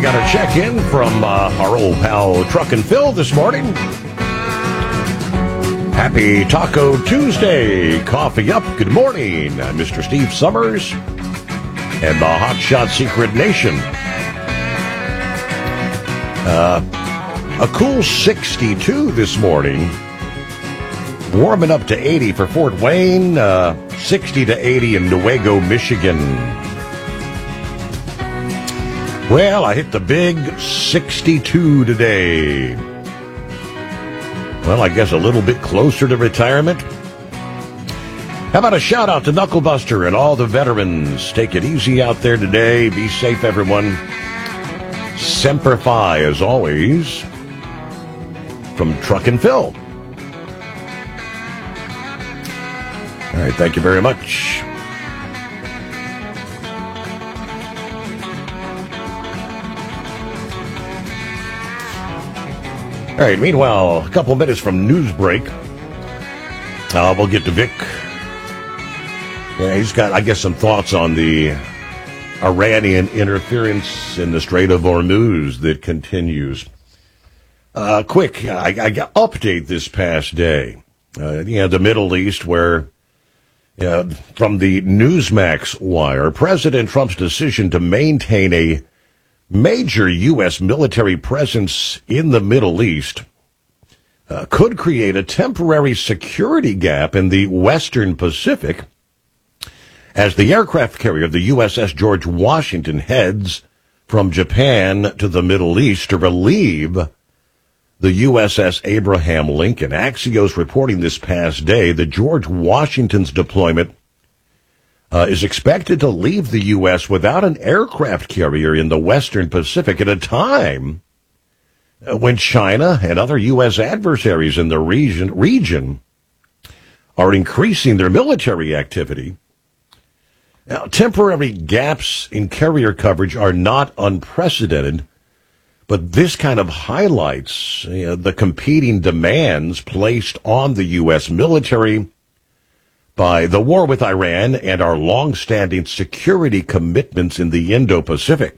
got a check-in from our old pal Truck and Phil this morning. Happy Taco Tuesday. Coffee up. Good morning, Mr. Steve Summers and the Hotshot Secret Nation. A cool 62 this morning. Warming up to 80 for Fort Wayne, 60 to 80 in Newaygo, Michigan. Well, I hit the big 62 today. Well, I guess a little bit closer to retirement. How about a shout out to Knucklebuster and all the veterans? Take it easy out there today. Be safe, everyone. Semper Fi, as always, from Truck and Phil. All right, thank you very much. All right, meanwhile, a couple minutes from news break. We'll get to Vic. Yeah, he's got, I guess, some thoughts on the Iranian interference in the Strait of Hormuz that continues. Quick, I got update this past day. The Middle East, where from the Newsmax wire, President Trump's decision to maintain a major U.S. military presence in the Middle East could create a temporary security gap in the Western Pacific as the aircraft carrier, the USS George Washington, heads from Japan to the Middle East to relieve the USS Abraham Lincoln. Axios reporting this past day that George Washington's deployment is expected to leave the U.S. without an aircraft carrier in the Western Pacific at a time when China and other U.S. adversaries in the region are increasing their military activity. Now, temporary gaps in carrier coverage are not unprecedented, but this kind of highlights the competing demands placed on the U.S. military by the war with Iran and our long-standing security commitments in the Indo-Pacific.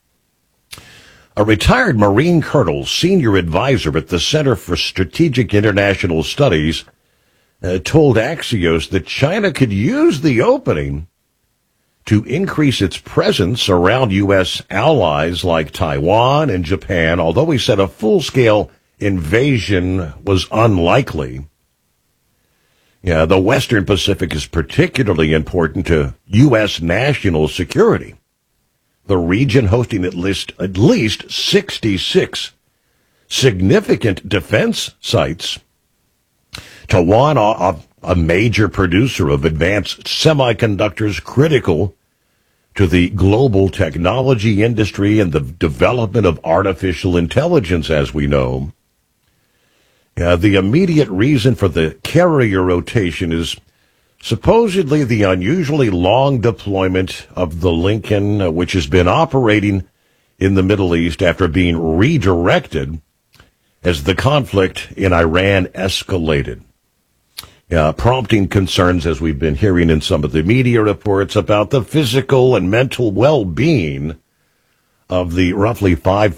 A retired Marine colonel, senior advisor at the Center for Strategic International Studies, told Axios that China could use the opening to increase its presence around U.S. allies like Taiwan and Japan, although he said a full-scale invasion was unlikely. Yeah, the Western Pacific is particularly important to U.S. national security. The region hosting at least 66 significant defense sites. Taiwan, a major producer of advanced semiconductors critical to the global technology industry and the development of artificial intelligence, as we know. The immediate reason for the carrier rotation is supposedly the unusually long deployment of the Lincoln, which has been operating in the Middle East after being redirected as the conflict in Iran escalated. Prompting concerns, as we've been hearing in some of the media reports, about the physical and mental well-being of the roughly 5